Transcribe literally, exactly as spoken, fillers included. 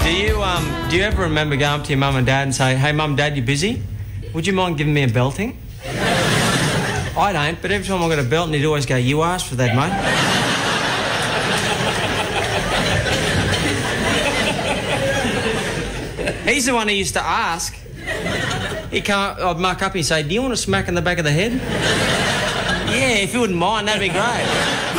Do you, um, do you ever remember going up to your mum and dad and say, hey, mum, dad, you busy? Would you mind giving me a belting? I don't, but every time I got a belt, and he'd always go, you asked for that, mate. He's the one who used to ask. He can't, I'd muck up and say, do you want a smack in the back of the head? Yeah, if you wouldn't mind, that'd be great.